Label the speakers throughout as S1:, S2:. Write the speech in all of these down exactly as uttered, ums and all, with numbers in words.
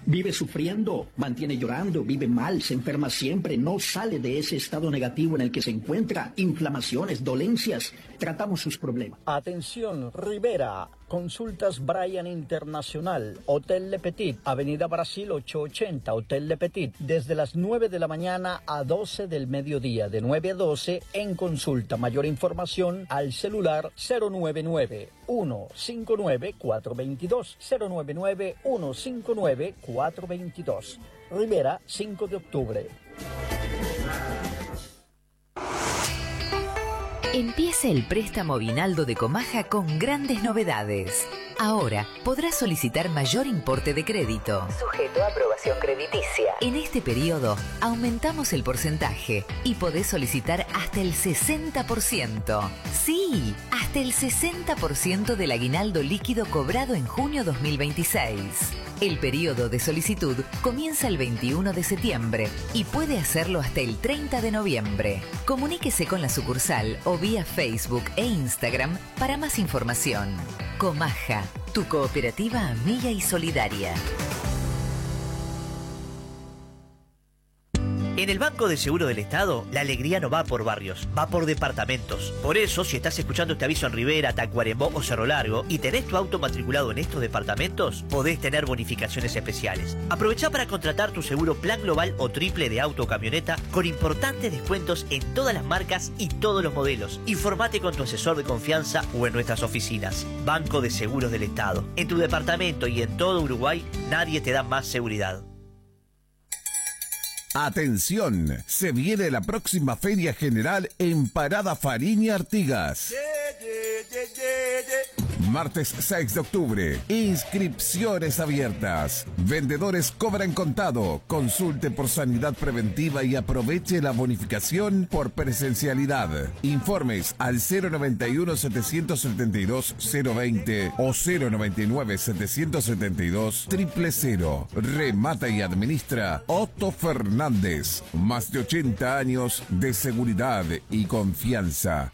S1: Vive sufriendo, mantiene llorando, vive mal, se enferma siempre, no sale de ese estado negativo en el que se encuentra, inflamaciones, dolencias. Tratamos sus problemas.
S2: Atención, Rivera. Consultas Brian Internacional, Hotel Le Petit, Avenida Brasil ochocientos ochenta, Hotel Le Petit, desde las nueve de la mañana a doce del mediodía, de nueve a doce en consulta. Mayor información al celular cero nueve nueve, uno cinco nueve, cuatro dos dos, cero nueve nueve, uno cinco nueve, cuatro dos dos. Rivera, cinco de octubre.
S3: Empieza el préstamo Aguinaldo de Comaja con grandes novedades. Ahora podrás solicitar mayor importe de crédito, sujeto a aprobación crediticia. En este periodo aumentamos el porcentaje y podés solicitar hasta el sesenta por ciento. Sí, hasta el sesenta por ciento del aguinaldo líquido cobrado en junio dos mil veintiséis. El periodo de solicitud comienza el veintiuno de septiembre y puede hacerlo hasta el treinta de noviembre. Comuníquese con la sucursal o vía Facebook e Instagram para más información. Comaja, tu cooperativa amiga y solidaria.
S4: En el Banco de Seguro del Estado, la alegría no va por barrios, va por departamentos. Por eso, si estás escuchando este aviso en Rivera, Tacuarembó o Cerro Largo y tenés tu auto matriculado en estos departamentos, podés tener bonificaciones especiales. Aprovechá para contratar tu seguro plan global o triple de auto o camioneta con importantes descuentos en todas las marcas y todos los modelos. Informate con tu asesor de confianza o en nuestras oficinas. Banco de Seguros del Estado. En tu departamento y en todo Uruguay, nadie te da más seguridad.
S5: Atención, se viene la próxima Feria General en Parada Fariña Artigas. Martes seis de octubre, inscripciones abiertas. Vendedores cobran contado. Consulte por sanidad preventiva y aproveche la bonificación por presencialidad. Informes al cero noventa y uno, setecientos setenta y dos, cero veinte o cero noventa y nueve, setecientos setenta y dos, cero cero cero. Remata y administra Otto Fernández. Más de ochenta años de seguridad y confianza.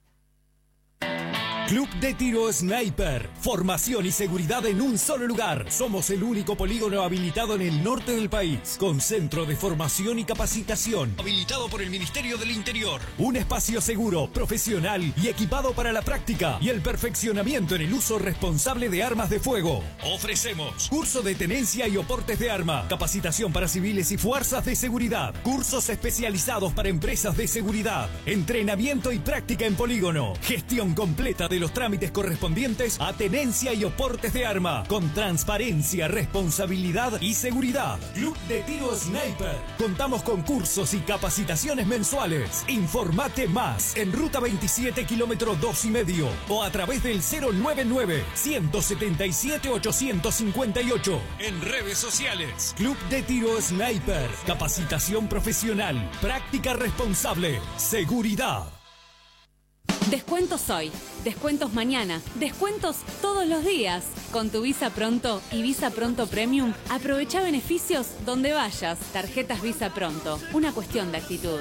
S6: Club de Tiro Sniper. Formación y seguridad en un solo lugar. Somos el único polígono habilitado en el norte del país, con centro de formación y capacitación. Habilitado por el Ministerio del Interior. Un espacio seguro, profesional y equipado para la práctica y el perfeccionamiento en el uso responsable de armas de fuego. Ofrecemos curso de tenencia y oportes de arma, capacitación para civiles y fuerzas de seguridad, cursos especializados para empresas de seguridad, entrenamiento y práctica en polígono, gestión completa de los trámites correspondientes a tenencia y oportes de arma, con transparencia, responsabilidad y seguridad. Club de Tiro Sniper. Contamos con cursos y capacitaciones mensuales. Informate más en Ruta veintisiete, kilómetro dos y medio, o a través del cero nueve nueve, ciento setenta y siete, ochocientos cincuenta y ocho. En redes sociales. Club de Tiro Sniper. Capacitación profesional, práctica responsable, seguridad.
S7: Descuentos hoy, descuentos mañana, descuentos todos los días. Con tu Visa Pronto y Visa Pronto Premium, aprovecha beneficios donde vayas. Tarjetas Visa Pronto, una cuestión de actitud.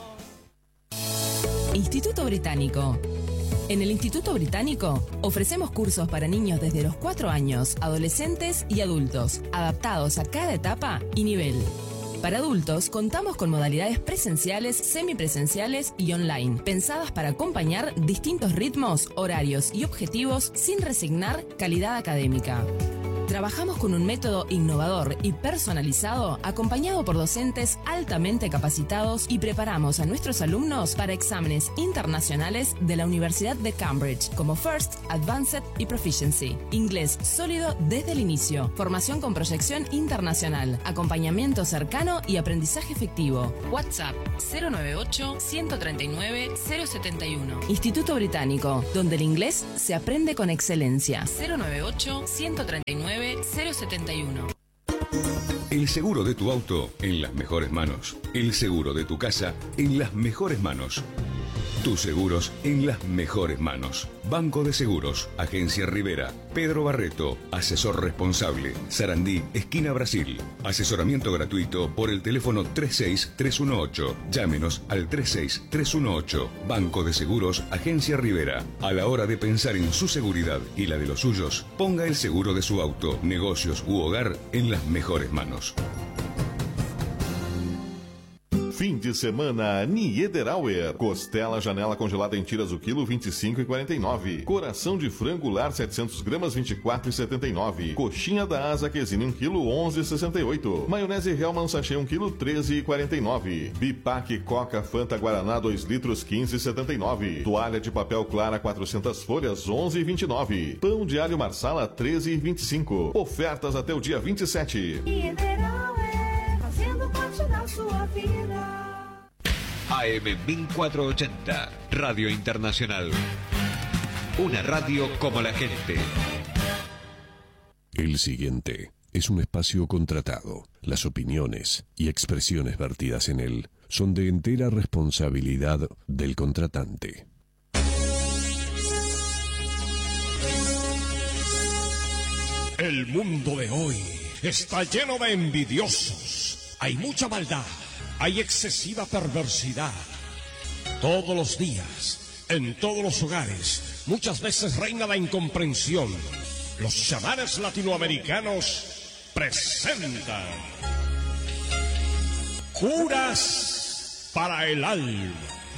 S8: Instituto Británico. En el Instituto Británico ofrecemos cursos para niños desde los cuatro años, adolescentes y adultos, adaptados a cada etapa y nivel. Para adultos, contamos con modalidades presenciales, semipresenciales y online, pensadas para acompañar distintos ritmos, horarios y objetivos sin resignar calidad académica. Trabajamos con un método innovador y personalizado, acompañado por docentes altamente capacitados, y preparamos a nuestros alumnos para exámenes internacionales de la Universidad de Cambridge, como First, Advanced y Proficiency. Inglés sólido desde el inicio, formación con proyección internacional, acompañamiento cercano y aprendizaje efectivo. WhatsApp cero nueve ocho, ciento treinta y nueve, cero setenta y uno. Instituto Británico, donde el inglés se aprende con excelencia. cero nueve ocho, ciento treinta y nueve, cero setenta y uno.
S9: El seguro de tu auto en las mejores manos. El seguro de tu casa en las mejores manos. Tus seguros en las mejores manos. Banco de Seguros, Agencia Rivera, Pedro Barreto, asesor responsable, Sarandí, esquina Brasil. Asesoramiento gratuito por el teléfono tres seis tres uno ocho. Llámenos al tres seis tres uno ocho. Banco de Seguros, Agencia Rivera. A la hora de pensar en su seguridad y la de los suyos, ponga el seguro de su auto, negocios u hogar en las mejores manos.
S10: Fim de semana Niederauer. Costela janela congelada em tiras o quilo vinte e cinco e quarenta e nove. Coração de frango lar setecentos gramas vinte e quatro e setenta e nove. Coxinha da asa quesine um quilo onze e sessenta e oito. Maionese Hellmann sachê um quilo treze e quarenta e nove. Bipac Coca Fanta Guaraná dois litros quinze e setenta e nove. Toalha de papel Clara quatrocentas folhas onze e vinte e nove. Pão de alho Marsala treze e vinte e cinco. Ofertas até o dia vinte e sete.
S11: Niederauer, fazendo parte da sua vida.
S12: A M mil cuatrocientos ochenta, Radio Internacional. Una radio como la gente.
S13: El siguiente es un espacio contratado. Las opiniones y expresiones vertidas en él son de entera responsabilidad del contratante.
S14: El mundo de hoy está lleno de envidiosos. Hay mucha maldad. Hay excesiva perversidad. Todos los días, en todos los hogares, muchas veces reina la incomprensión. Los chamanes latinoamericanos presentan Curas para el alma.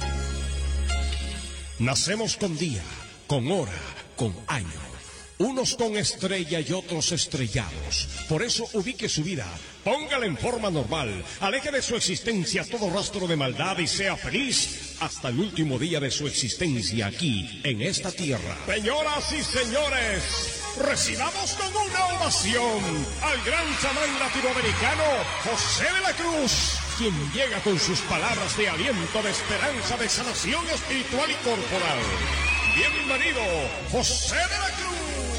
S14: Nacemos con día, con hora, con año. Unos con estrella y otros estrellados. Por eso ubique su vida, póngala en forma normal, aleje de su existencia todo rastro de maldad y sea feliz hasta el último día de su existencia aquí, en esta tierra. Señoras y señores, recibamos con una ovación al gran chamán latinoamericano José de la Cruz, quien llega con sus palabras de aliento, de esperanza, de sanación espiritual y corporal. Bienvenido, José de la Cruz.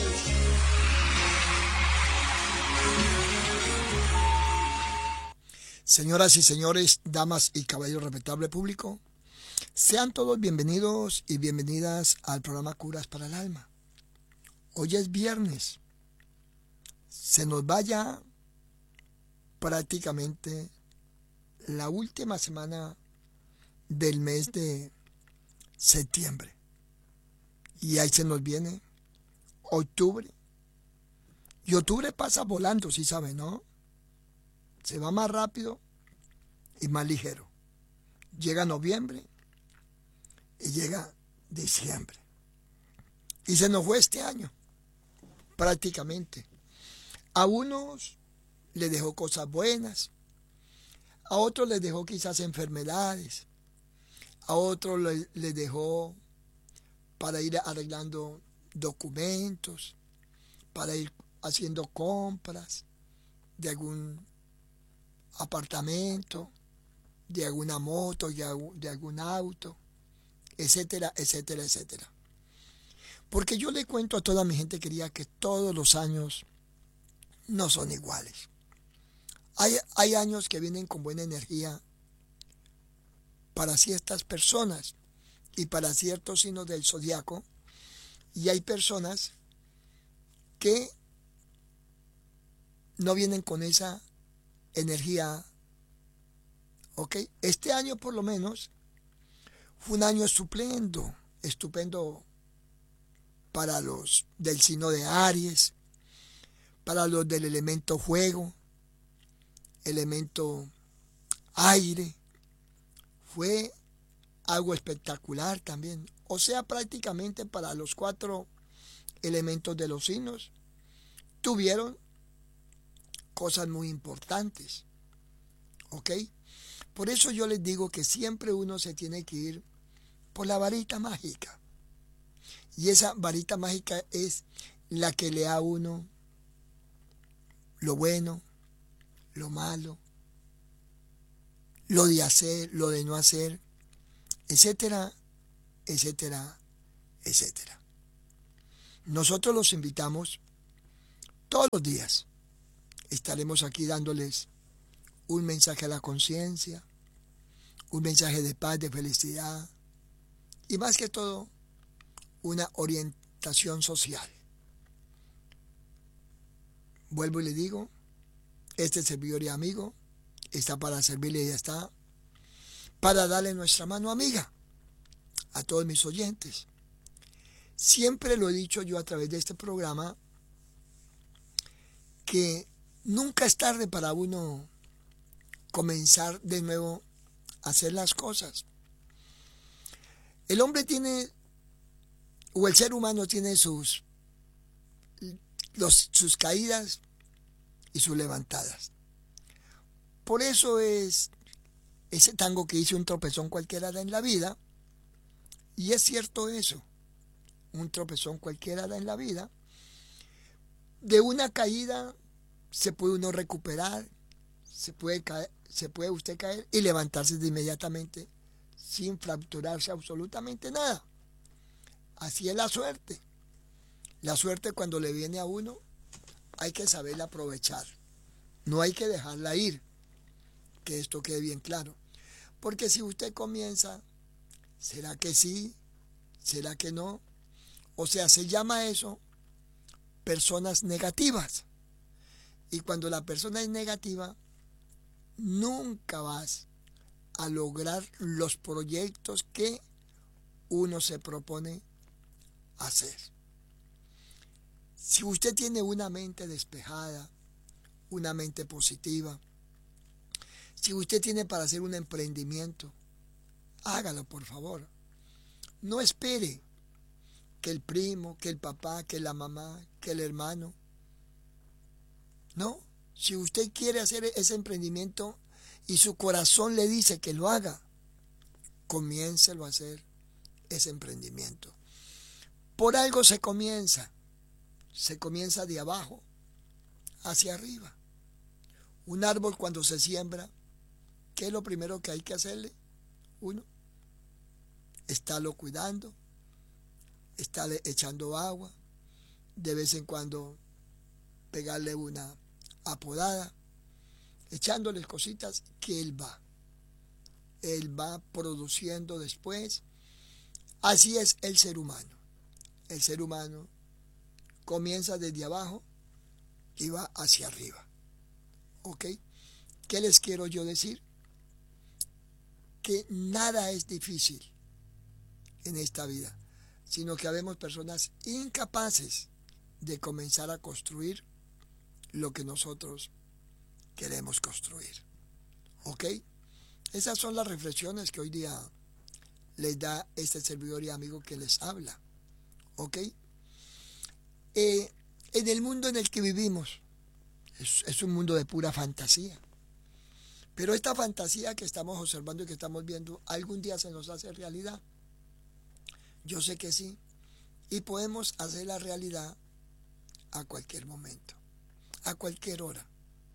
S15: Señoras y señores, damas y caballeros, respetable público, sean todos bienvenidos y bienvenidas al programa Curas para el Alma. Hoy es viernes, se nos vaya prácticamente la última semana del mes de septiembre y ahí se nos viene octubre y octubre pasa volando, si saben, ¿no? Se va más rápido y más ligero. Llega noviembre y llega diciembre. Y se nos fue este año, prácticamente. A unos les dejó cosas buenas, a otros les dejó quizás enfermedades, a otros les, les dejó para ir arreglando documentos, para ir haciendo compras de algún apartamento, de alguna moto, de algún auto, etcétera, etcétera, etcétera. Porque yo le cuento a toda mi gente querida que todos los años no son iguales. Hay, hay años que vienen con buena energía para ciertas personas y para ciertos signos del zodiaco, y hay personas que no vienen con esa energía. Ok, este año por lo menos fue un año estupendo, estupendo para los del signo de Aries, para los del elemento fuego, elemento aire. Fue algo espectacular también. O sea, prácticamente para los cuatro elementos de los signos tuvieron cosas muy importantes. ¿Ok? Por eso yo les digo que siempre uno se tiene que ir por la varita mágica. Y esa varita mágica es la que le da a uno lo bueno, lo malo, lo de hacer, lo de no hacer, etcétera, etcétera, etcétera. Nosotros los invitamos todos los días. Estaremos aquí dándoles un mensaje a la conciencia, un mensaje de paz, de felicidad, y más que todo una orientación social. Vuelvo y le digo, este servidor y amigo está para servirle y está para darle nuestra mano amiga a todos mis oyentes. Siempre lo he dicho yo a través de este programa, que nunca es tarde para uno comenzar de nuevo a hacer las cosas. El hombre tiene, o el ser humano tiene sus, los, sus caídas y sus levantadas. Por eso es ese tango que dice un tropezón cualquiera da en la vida, y es cierto eso, un tropezón cualquiera da en la vida. De una caída se puede uno recuperar, se puede caer, se puede usted caer y levantarse de inmediatamente sin fracturarse absolutamente nada. Así es la suerte. La suerte, cuando le viene a uno, hay que saberla aprovechar. No hay que dejarla ir. Que esto quede bien claro. Porque si usted comienza, ¿será que sí? ¿Será que no? O sea, se llama eso personas negativas. Y cuando la persona es negativa, nunca vas a lograr los proyectos que uno se propone hacer. Si usted tiene una mente despejada, una mente positiva, si usted tiene para hacer un emprendimiento, hágalo, por favor. No espere que el primo, que el papá, que la mamá, que el hermano. No, si usted quiere hacer ese emprendimiento y su corazón le dice que lo haga, comiéncelo a hacer ese emprendimiento. Por algo se comienza. Se comienza de abajo hacia arriba. Un árbol, cuando se siembra, ¿qué es lo primero que hay que hacerle? Uno, estarlo cuidando, estarle echando agua, de vez en cuando pegarle una apodada, echándole cositas que él va. Él va produciendo después. Así es el ser humano. El ser humano comienza desde abajo y va hacia arriba. ¿Ok? ¿Qué les quiero yo decir? Que nada es difícil en esta vida, sino que habemos personas incapaces de comenzar a construir lo que nosotros queremos construir. ¿Ok? Esas son las reflexiones que hoy día les da este servidor y amigo que les habla. ¿Ok? Eh, en el mundo en el que vivimos, es, es un mundo de pura fantasía. Pero esta fantasía que estamos observando y que estamos viendo, algún día se nos hace realidad. Yo sé que sí. Y podemos hacer la realidad a cualquier momento, a cualquier hora.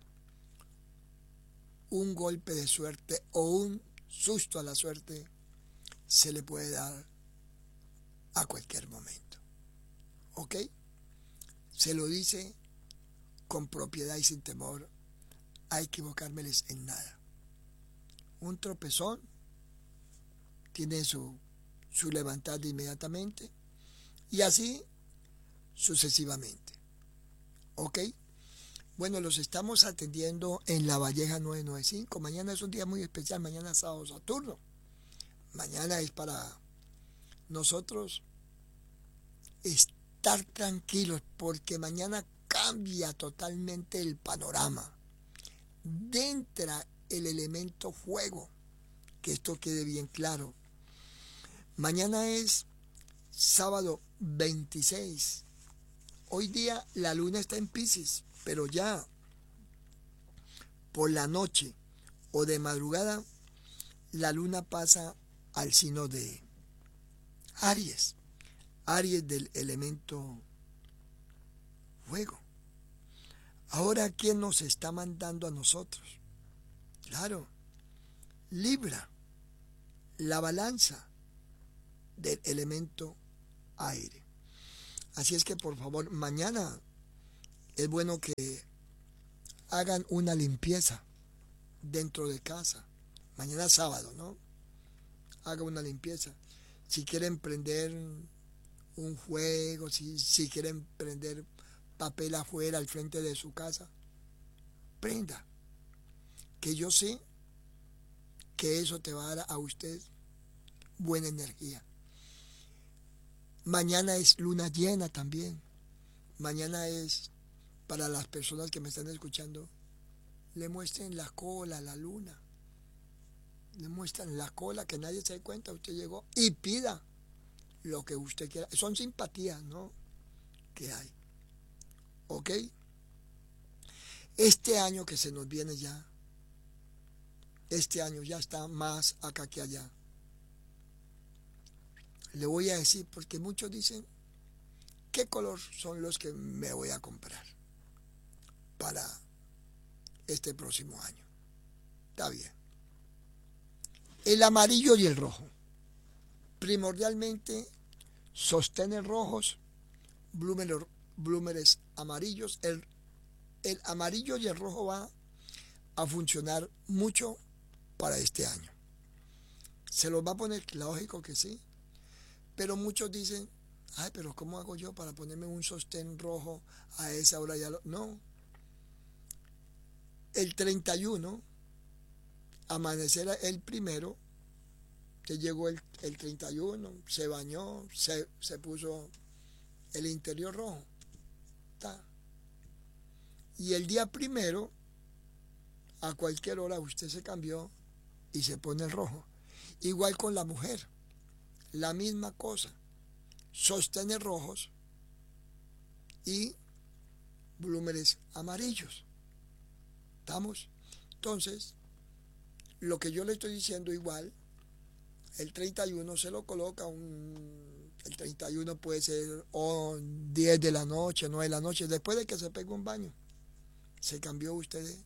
S15: Un golpe de suerte o un susto a la suerte se le puede dar a cualquier momento. ¿Ok? Se lo dice con propiedad y sin temor a equivocármeles en nada. Un tropezón tiene su, su levantada inmediatamente y así sucesivamente. ¿Ok? Bueno, los estamos atendiendo en La Valleja nueve noventa y cinco. Mañana es un día muy especial, mañana es sábado Saturno. Mañana es para nosotros estar tranquilos porque mañana cambia totalmente el panorama. Entra el elemento fuego, que esto quede bien claro. Mañana es sábado veintiséis. Hoy día la luna está en Piscis, pero ya por la noche o de madrugada la luna pasa al signo de Aries. Aries del elemento fuego. Ahora, ¿quién nos está mandando a nosotros? Claro, Libra, la balanza del elemento aire. Así es que, por favor, mañana es bueno que hagan una limpieza dentro de casa. Mañana sábado, ¿no? Haga una limpieza. si quieren prender un fuego, si, si quieren prender papel afuera al frente de su casa, prenda. Que yo sé que eso te va a dar a usted buena energía. Mañana es luna llena también. Mañana es, para las personas que me están escuchando, le muestren la cola a la luna. Le muestran la cola, que nadie se dé cuenta, usted llegó, y pida lo que usted quiera. Son simpatías, ¿no?, que hay. ¿Ok? Este año que se nos viene ya, este año ya está más acá que allá. Le voy a decir, porque muchos dicen, ¿qué color son los que me voy a comprar para este próximo año? Está bien. El amarillo y el rojo. Primordialmente, sostenes rojos, blúmeres, blúmeres amarillos. El, el amarillo y el rojo va a funcionar mucho para este año. ¿Se los va a poner? Lógico que sí. Pero muchos dicen, ay, pero ¿cómo hago yo para ponerme un sostén rojo a esa hora? Ya lo... No. El treinta y uno, amanecer el primero, te llegó el, el treinta y uno, se bañó, se, se puso el interior rojo. ¿Está? Y el día primero, a cualquier hora usted se cambió y se pone el rojo. Igual con la mujer, la misma cosa, sostenes rojos y blúmeres amarillos. ¿Estamos? Entonces, lo que yo le estoy diciendo igual, el treinta y uno se lo coloca, un, el treinta y uno puede ser oh, diez de la noche, nueve de la noche, después de que se pegue un baño. Se cambió usted de,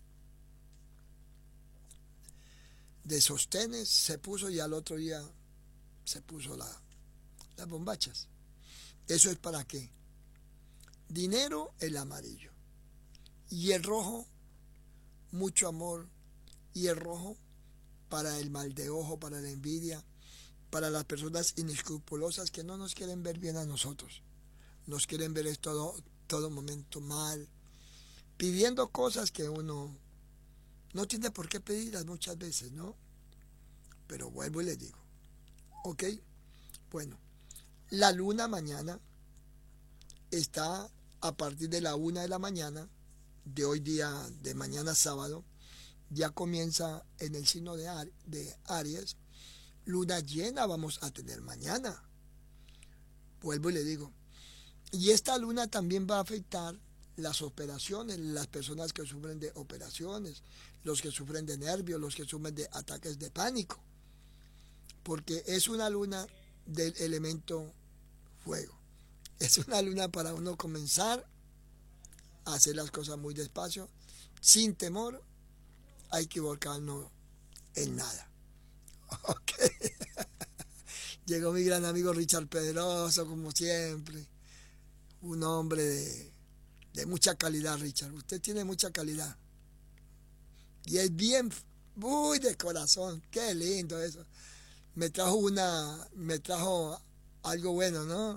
S15: de sostenes, se puso y al otro día se puso la, las bombachas. ¿Eso es para qué? Dinero, el amarillo. Y el rojo, mucho amor. Y el rojo, para el mal de ojo, para la envidia, para las personas inescrupulosas que no nos quieren ver bien a nosotros. Nos quieren ver en todo, todo momento mal, pidiendo cosas que uno no tiene por qué pedirlas muchas veces, ¿no? Pero vuelvo y les digo, ¿ok? Bueno, la luna mañana está a partir de la una de la mañana, de hoy día, de mañana sábado, ya comienza en el signo de, Ar- de Aries. Luna llena vamos a tener mañana. Vuelvo y le digo, y esta luna también va a afectar las operaciones, las personas que sufren de operaciones, los que sufren de nervios, los que sufren de ataques de pánico, porque es una luna del elemento fuego. Es una luna para uno comenzar a hacer las cosas muy despacio, sin temor a equivocarnos en nada. Ok. Llegó mi gran amigo Richard Pedroso, como siempre, un hombre de, de mucha calidad. Richard, usted tiene mucha calidad y es bien, muy de corazón. Qué lindo eso. Me trajo una, me trajo algo bueno, ¿no?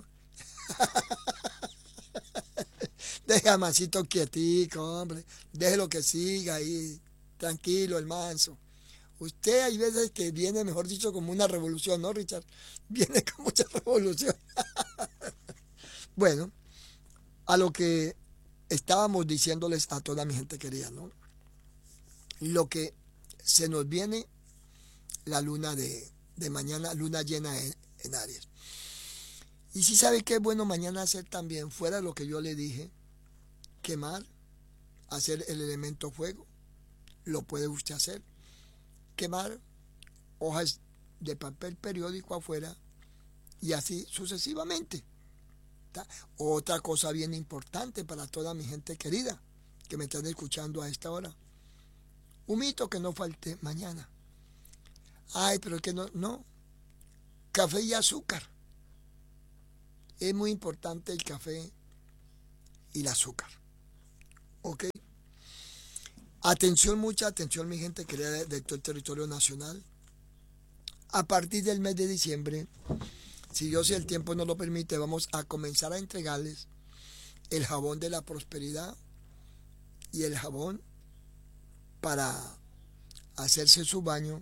S15: Deja a Mancito quietico, hombre. Déjelo que siga ahí, tranquilo, el manso. Usted hay veces que viene, mejor dicho, como una revolución, ¿no, Richard? Viene con mucha revolución. Bueno, a lo que estábamos diciéndoles a toda mi gente querida, ¿no? Lo que se nos viene, la luna de, de mañana, luna llena en, en Aries. Y si sabe que es bueno mañana hacer también, fuera de lo que yo le dije, quemar, hacer el elemento fuego, lo puede usted hacer. Quemar hojas de papel periódico afuera y así sucesivamente. ¿Tá? Otra cosa bien importante para toda mi gente querida que me están escuchando a esta hora. Un mito que no falte mañana. Ay, pero es que no, no. Café y azúcar. Es muy importante el café y el azúcar. ¿Ok? Atención, mucha atención, mi gente querida de, de todo el territorio nacional. A partir del mes de diciembre si Dios y el tiempo nos lo permite, vamos a comenzar a entregarles el jabón de la prosperidad y el jabón para hacerse su baño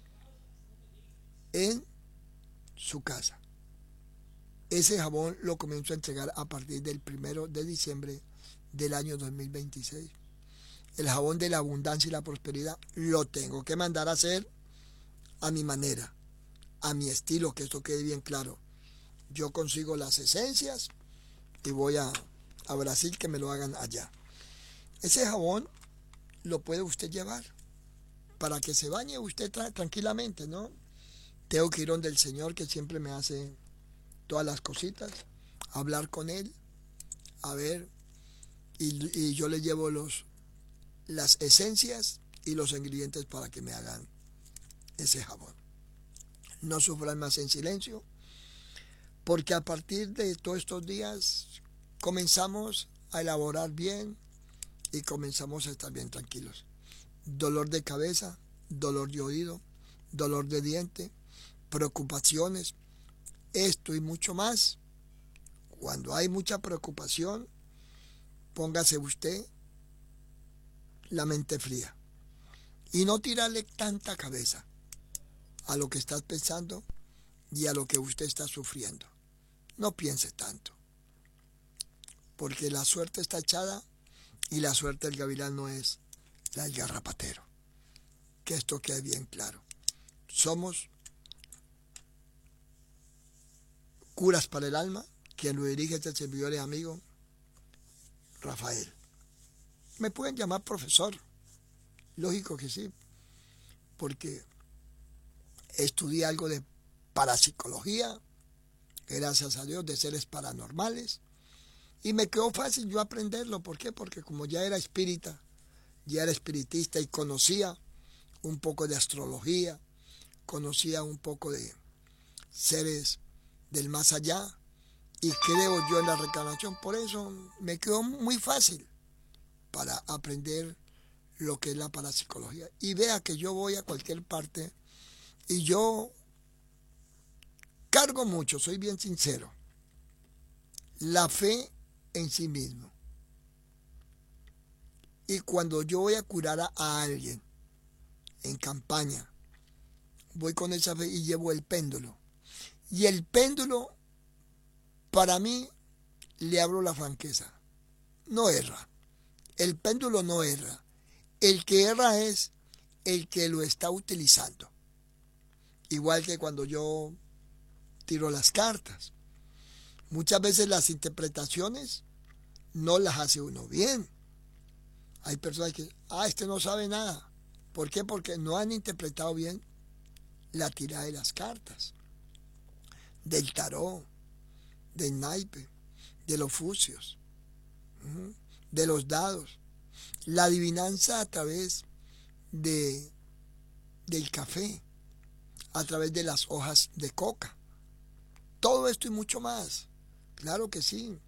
S15: en su casa. Ese jabón lo comienzo a entregar a partir del primero de diciembre del año dos mil veintiséis. El jabón de la abundancia y la prosperidad lo tengo que mandar a hacer a mi manera, a mi estilo, que esto quede bien claro. Yo consigo las esencias y voy a, a Brasil que me lo hagan allá. Ese jabón lo puede usted llevar para que se bañe usted tra- tranquilamente, ¿no? Tengo que ir donde el Señor, que siempre me hace todas las cositas, hablar con Él, a ver, y, y yo le llevo los, las esencias y los ingredientes para que me hagan ese jabón. No sufran más en silencio, porque a partir de todos estos días comenzamos a elaborar bien y comenzamos a estar bien tranquilos. Dolor de cabeza, dolor de oído, dolor de diente, preocupaciones, esto y mucho más. Cuando hay mucha preocupación, póngase usted la mente fría y no tirarle tanta cabeza a lo que estás pensando y a lo que usted está sufriendo. No piense tanto, porque la suerte está echada y la suerte del gavilán no es la del garrapatero. Que esto quede bien claro. Somos curas para el alma, quien lo dirige este servidor y amigo Rafael. Me pueden llamar profesor, lógico que sí, porque estudié algo de parapsicología, gracias a Dios, de seres paranormales, y me quedó fácil yo aprenderlo. ¿Por qué? Porque como ya era espírita, ya era espiritista y conocía un poco de astrología, conocía un poco de seres del más allá, y creo yo en la reencarnación. Por eso me quedó muy fácil para aprender lo que es la parapsicología. Y vea que yo voy a cualquier parte y yo cargo mucho, soy bien sincero, la fe en sí mismo. Y cuando yo voy a curar a, a alguien en campaña, voy con esa fe y llevo el péndulo. Y el péndulo, para mí, le abro la franqueza. No erra. El péndulo no erra. El que erra es el que lo está utilizando. Igual que cuando yo tiro las cartas. Muchas veces las interpretaciones no las hace uno bien. Hay personas que, ah, este no sabe nada. ¿Por qué? Porque no han interpretado bien la tirada de las cartas, del tarot, del naipe, de los fusios, de los dados, la adivinanza a través de, del café, a través de las hojas de coca. Todo esto y mucho más. Claro que sí.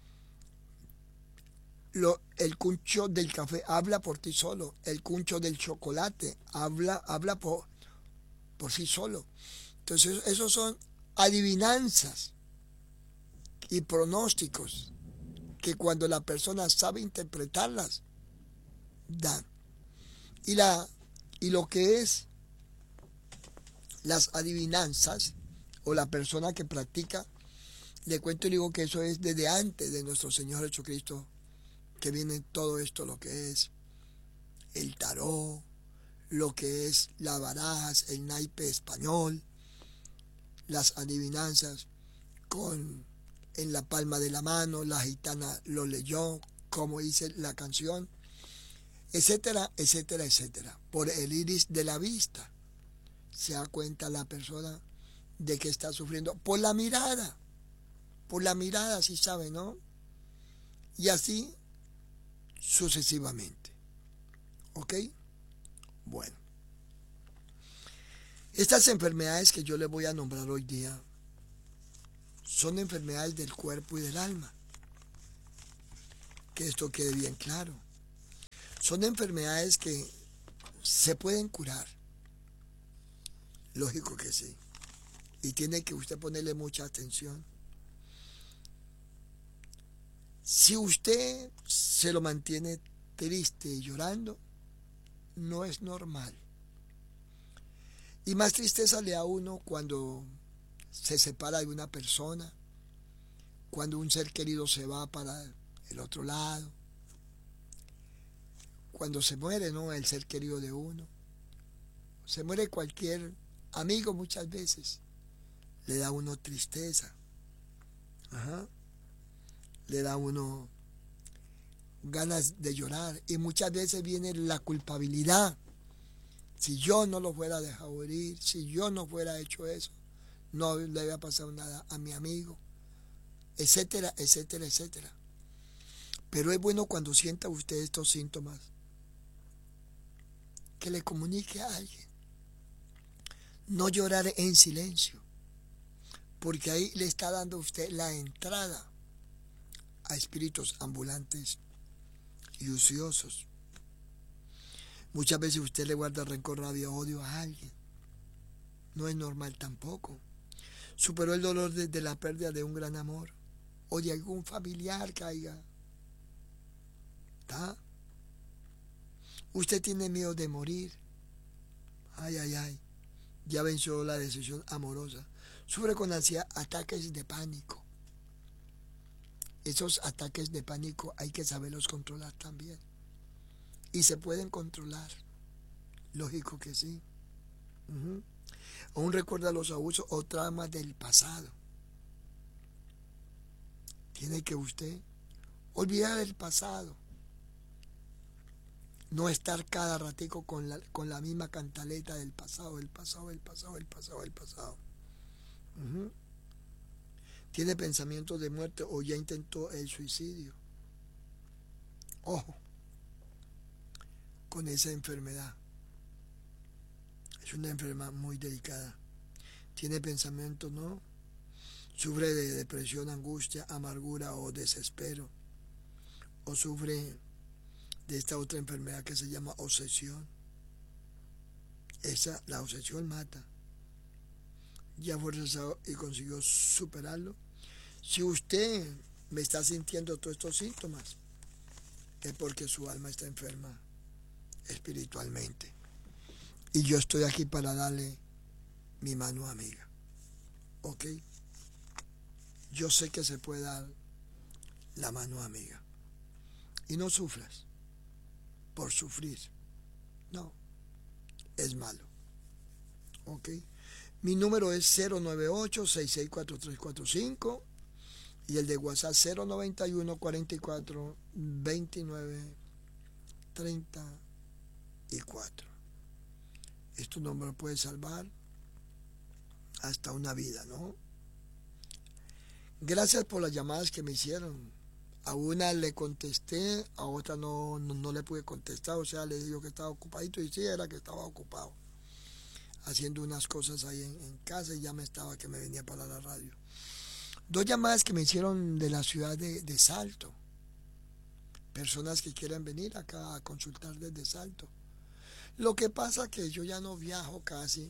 S15: Lo, el cuncho del café habla por ti solo. El cuncho del chocolate habla, habla por, por sí solo. Entonces, esos son adivinanzas y pronósticos que cuando la persona sabe interpretarlas, dan. Y, la, y lo que es las adivinanzas, o la persona que practica, le cuento y le digo que eso es desde antes de nuestro Señor Jesucristo, que viene todo esto, lo que es el tarot, lo que es las barajas, el naipe español, las adivinanzas con en la palma de la mano, la gitana lo leyó, como dice la canción, etcétera, etcétera, etcétera. Por el iris de la vista se da cuenta la persona de que está sufriendo, por la mirada, por la mirada, sí sabe, ¿no? Y así sucesivamente. ¿Ok? Bueno. Estas enfermedades que yo les voy a nombrar hoy día son enfermedades del cuerpo y del alma. Que esto quede bien claro. Son enfermedades que se pueden curar. Lógico que sí. Y tiene que usted ponerle mucha atención. Si usted se lo mantiene triste y llorando, no es normal. Y más tristeza le da a uno cuando se separa de una persona, cuando un ser querido se va para el otro lado, cuando se muere, ¿no?, el ser querido de uno. Se muere cualquier amigo muchas veces, le da a uno tristeza. Ajá. Le da a uno ganas de llorar y muchas veces viene la culpabilidad. Si yo no lo fuera dejado morir, si yo no fuera hecho eso, no le había pasado nada a mi amigo, etcétera, etcétera, etcétera. Pero es bueno cuando sienta usted estos síntomas, que le comunique a alguien. No llorar en silencio, porque ahí le está dando a usted la entrada a espíritus ambulantes y ociosos. Muchas veces usted le guarda rencor, rabia, odio a alguien. No es normal tampoco. Superó el dolor desde la pérdida de un gran amor o de algún familiar que haya. ¿Está? Usted tiene miedo de morir. Ay, ay, ay. Ya venció la decisión amorosa. Sufre con ansiedad, ataques de pánico. Esos ataques de pánico hay que saberlos controlar también. Y se pueden controlar. Lógico que sí. Uh-huh. Aún recuerda los abusos o traumas del pasado. Tiene que usted olvidar el pasado. No estar cada ratico con la, con la misma cantaleta del pasado, el pasado, el pasado, el pasado, el pasado. Uh-huh. Tiene pensamientos de muerte o ya intentó el suicidio. Ojo con esa enfermedad. Es una enfermedad muy delicada. Tiene pensamientos, ¿no? Sufre de depresión, angustia, amargura o desespero. O sufre de esta otra enfermedad que se llama obsesión. Esa, la obsesión mata. Ya fue rechazado y consiguió superarlo. Si usted me está sintiendo todos estos síntomas, es porque su alma está enferma espiritualmente. Y yo estoy aquí para darle mi mano amiga. ¿Ok? Yo sé que se puede dar la mano amiga. Y no sufras por sufrir. No, es malo. ¿Ok? Mi número es cero nueve ocho, seis seis cuatro tres cuatro cinco y el de WhatsApp cero noventa y uno, cuarenta y cuatro, veintinueve, treinta y cuatro. Esto no me lo puede salvar hasta una vida, ¿no? Gracias por las llamadas que me hicieron. A una le contesté, a otra no, no, no le pude contestar, o sea, le digo que estaba ocupadito y sí, era que estaba ocupado, haciendo unas cosas ahí en, en casa y ya me estaba que me venía para la radio. Dos llamadas que me hicieron de la ciudad de, de Salto. Personas que quieren venir acá a consultar desde Salto. Lo que pasa que yo ya no viajo casi,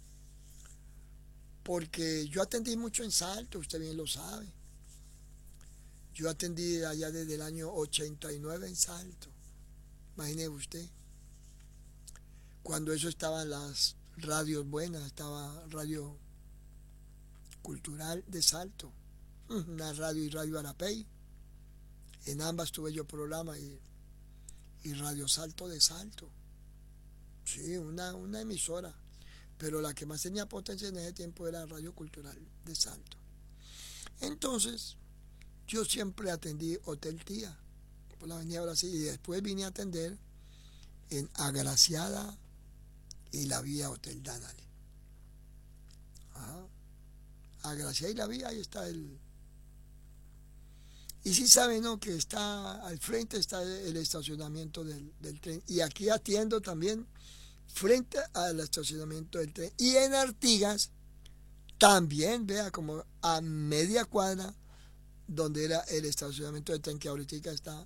S15: porque yo atendí mucho en Salto, usted bien lo sabe. Yo atendí allá desde el año ochenta y nueve en Salto. Imagine usted. Cuando eso estaban las radios buenas, estaba Radio Cultural de Salto, una radio y Radio Arapey. En ambas tuve yo programa y, y Radio Salto de Salto. Sí, una, una emisora. Pero la que más tenía potencia en ese tiempo era Radio Cultural de Salto. Entonces, yo siempre atendí Hotel Tía, por la avenida Brasil, y después vine a atender en Agraciada y la vía Hotel Danali. Ajá. Agraciada y la vía, ahí está el... Y sí saben, ¿no?, que está al frente está el estacionamiento del, del tren. Y aquí atiendo también frente al estacionamiento del tren. Y en Artigas también, vea, como a media cuadra, donde era el estacionamiento del tren, que ahorita está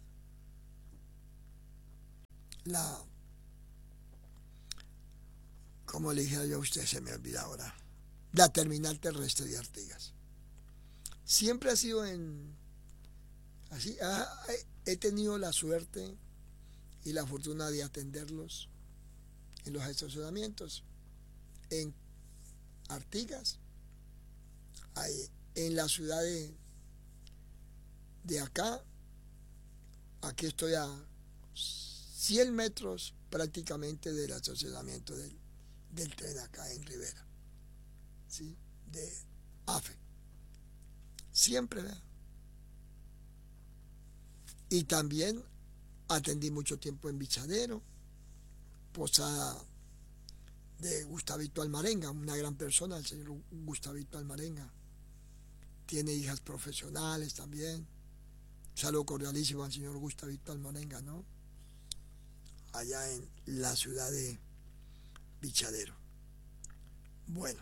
S15: la... Como le dije yo a usted, se me olvida ahora. la terminal terrestre de Artigas. Siempre ha sido en... Así, ah, he tenido la suerte y la fortuna de atenderlos en los estacionamientos, en Artigas, ahí, en la ciudad de, de acá. Aquí estoy a cien metros prácticamente del estacionamiento del, del tren acá en Rivera, ¿sí? De AFE. Siempre, ¿verdad? Y también atendí mucho tiempo en Bichadero, posada de Gustavito Almarenga, una gran persona, el señor Gustavito Almarenga. Tiene hijas profesionales también. Saludo cordialísimo al señor Gustavito Almarenga, ¿no? Allá en la ciudad de Bichadero. Bueno.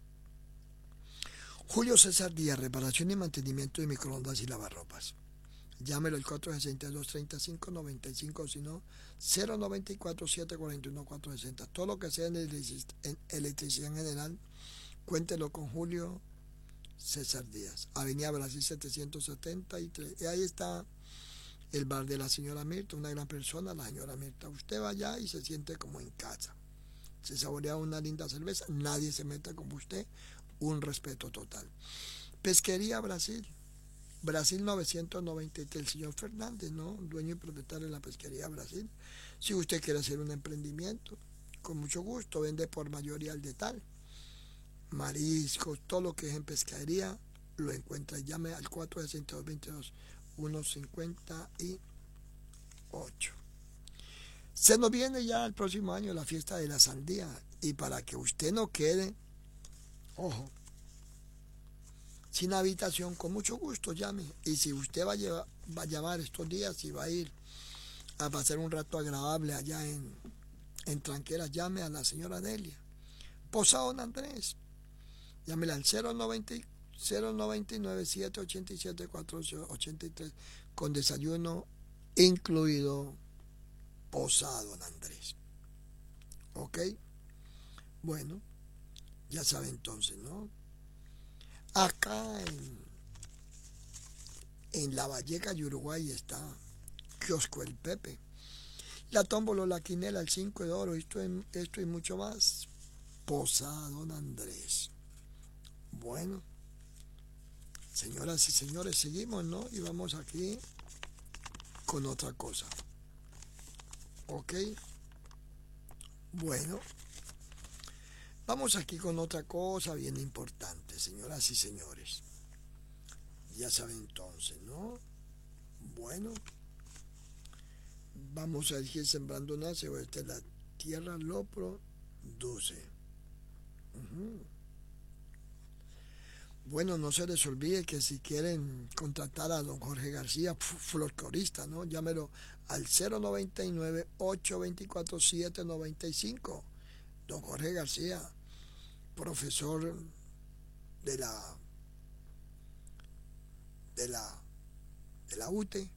S15: Julio César Díaz, reparación y mantenimiento de microondas y lavarropas. Llámelo al cuatro sesenta y dos, treinta y cinco noventa y cinco, si no, cero noventa y cuatro, setecientos cuarenta y uno, cuatrocientos sesenta. Todo lo que sea en electricidad en general, cuéntelo con Julio César Díaz. Avenida Brasil setecientos setenta y tres. Y ahí está el bar de la señora Mirta, una gran persona, la señora Mirta. Usted va allá y se siente como en casa. Se saborea una linda cerveza, nadie se meta con usted, un respeto total. Pesquería Brasil. Brasil novecientos noventa y tres, el señor Fernández, ¿no? Dueño y propietario de la Pesquería Brasil. Si usted quiere hacer un emprendimiento, con mucho gusto, vende por mayoría al detal. Mariscos, todo lo que es en pescadería, lo encuentra. Llame al cuatro sesenta y dos, veintidós, ciento cincuenta y ocho. Se nos viene ya el próximo año la fiesta de la sandía. Y para que usted no quede, ojo, sin habitación, con mucho gusto llame. Y si usted va a, llevar, va a llamar estos días y va a ir a pasar un rato agradable allá en, en Tranqueras, llame a la señora Delia. Posada Don Andrés. Llámela al cero noventa, cero noventa y nueve, siete ochenta y siete, cuatro ochenta y tres con desayuno incluido. Posada Don Andrés. ¿Ok? Bueno, ya sabe entonces, ¿no? Acá en, en La Valleca de Uruguay está Kiosco El Pepe. La tómbola, la quinela, el cinco de oro, esto, esto y mucho más. Posada Don Andrés. Bueno, señoras y señores, seguimos, ¿no? Y vamos aquí con otra cosa. ¿Ok? Bueno. Vamos aquí con otra cosa bien importante, señoras y señores. Ya saben entonces, ¿no? Bueno, vamos a ir sembrando nace, esta es la tierra lo produce. Uh-huh. Bueno, no se les olvide que si quieren contratar a don Jorge García, folclorista, ¿no? Llámelo al cero noventa y nueve, ocho veinticuatro, siete noventa y cinco. Don Jorge García, profesor de la de la de la U T E.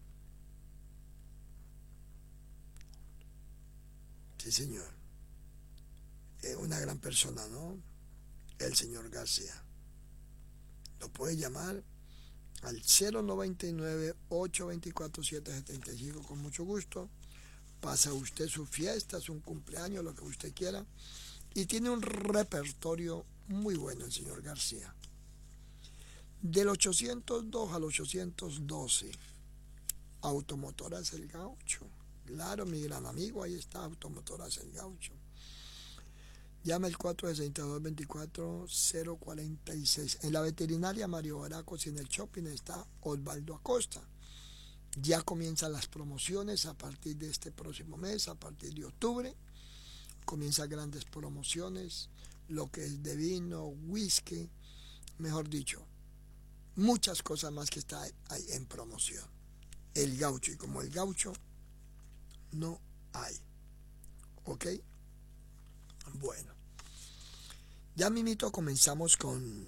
S15: Sí, señor. Es una gran persona, ¿no? El señor García. Lo puede llamar al cero noventa y nueve, ocho veinticuatro, siete setenta y cinco con mucho gusto. Pasa usted su fiesta, su cumpleaños, lo que usted quiera. Y tiene un repertorio muy bueno el señor García. Del ochocientos dos al ochocientos doce, Automotoras El Gaucho. Claro, mi gran amigo, ahí está Automotoras El Gaucho. Llama el cuatro sesenta y dos, veinticuatro, cero cuarenta y seis. En la veterinaria Mario Baracos y en el shopping está Osvaldo Acosta. Ya comienzan las promociones a partir de este próximo mes, a partir de octubre. Comienzan grandes promociones, lo que es de vino, whisky, mejor dicho, muchas cosas más que está ahí en promoción. El Gaucho, y como el Gaucho no hay. ¿Ok? Bueno, ya mimito comenzamos con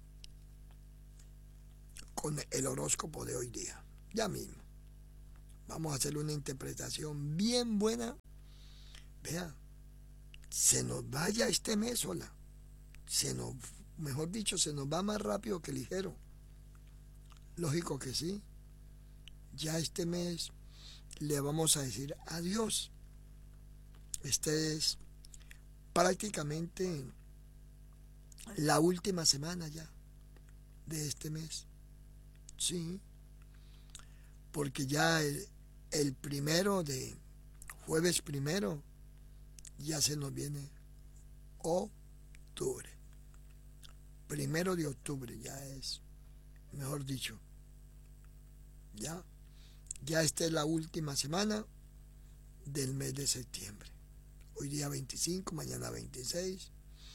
S15: con el horóscopo de hoy día. Ya mismo vamos a hacer una interpretación bien buena. Vea, se nos vaya este mes, hola, se nos Mejor dicho, se nos va más rápido que ligero. Lógico que sí. Ya este mes le vamos a decir adiós. Este es prácticamente la última semana ya de este mes. Sí. Porque ya el, el primero de jueves primero ya se nos viene octubre. Primero de octubre ya es, mejor dicho, ya, ya esta es la última semana del mes de septiembre. Hoy día veinticinco, mañana veintiséis,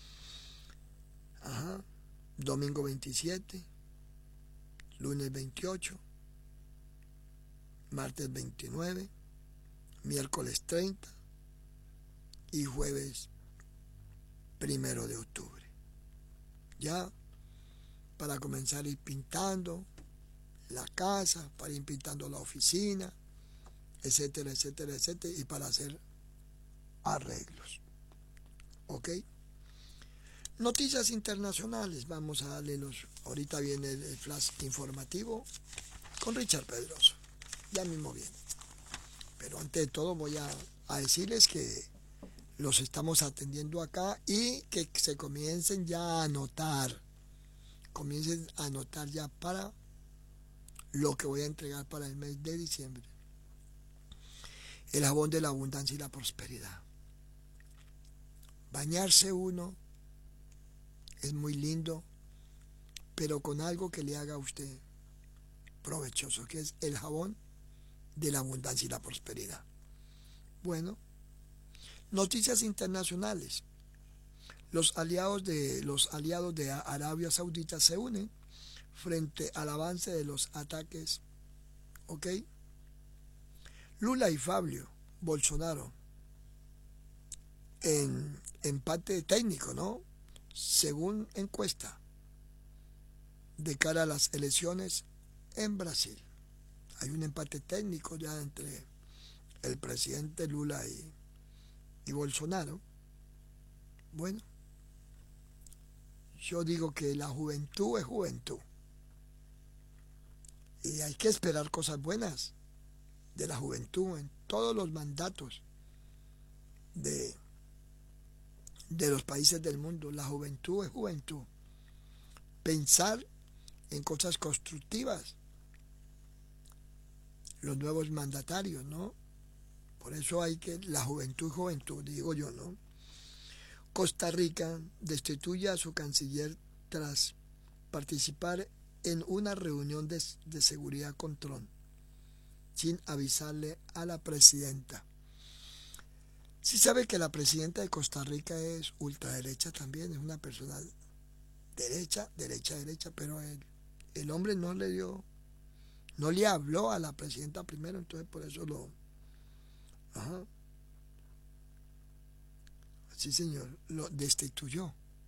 S15: ajá, domingo veintisiete, lunes veintiocho, martes veintinueve, miércoles treinta y jueves primero de octubre. Ya para comenzar a ir pintando la casa, para ir pintando la oficina, etcétera, etcétera, etcétera, y para hacer arreglos. ¿Ok? Noticias internacionales, vamos a darle los... Ahorita viene el flash informativo con Richard Pedroso, ya mismo viene. Pero antes de todo voy a, a decirles que los estamos atendiendo acá y que se comiencen ya a anotar, comiencen a anotar ya para lo que voy a entregar para el mes de diciembre. El jabón de la abundancia y la prosperidad. Bañarse uno es muy lindo, pero con algo que le haga a usted provechoso, que es el jabón de la abundancia y la prosperidad. Bueno, noticias internacionales. Los aliados de los aliados de Arabia Saudita se unen frente al avance de los ataques. ¿Ok? Lula y Fabio Bolsonaro en empate técnico, ¿no? Según encuesta de cara a las elecciones en Brasil. Hay un empate técnico ya entre el presidente Lula y y Bolsonaro. Bueno, yo digo que la juventud es juventud y hay que esperar cosas buenas de la juventud en todos los mandatos de, de los países del mundo. La juventud es juventud. Pensar en cosas constructivas. Los nuevos mandatarios, ¿no? Por eso hay que, la juventud, juventud, digo yo, ¿no? Costa Rica destituye a su canciller tras participar en una reunión de, de seguridad con Trump, sin avisarle a la presidenta. Sí sabe que la presidenta de Costa Rica es ultraderecha también, es una persona derecha, derecha, derecha, pero el, el hombre no le dio, no le habló a la presidenta primero, entonces por eso lo... Ajá. Sí, señor, lo destituyó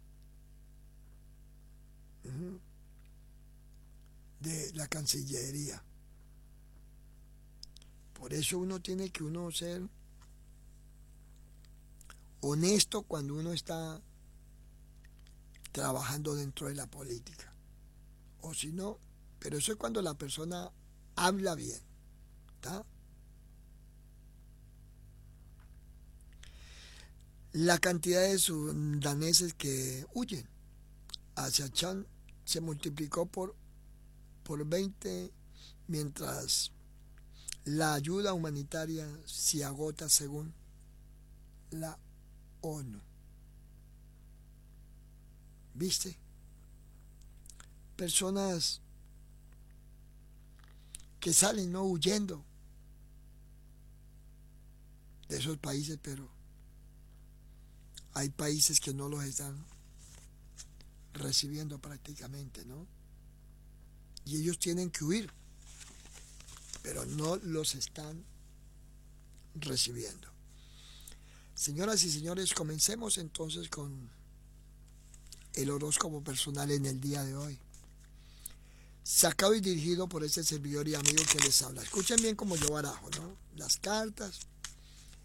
S15: uh-huh. de la Cancillería. Por eso uno tiene que uno ser honesto cuando uno está trabajando dentro de la política. O si no, pero eso es cuando la persona habla bien, ¿está? La cantidad de sudaneses que huyen hacia Chad se multiplicó por, por veinte, mientras la ayuda humanitaria se agota según la ONU. ¿Viste? Personas que salen, no huyendo de esos países, pero hay países que no los están recibiendo prácticamente, ¿no? Y ellos tienen que huir, pero no los están recibiendo. Señoras y señores, comencemos entonces con el horóscopo personal en el día de hoy. Sacado y dirigido por este servidor y amigo que les habla. Escuchen bien como yo barajo, ¿no? Las cartas,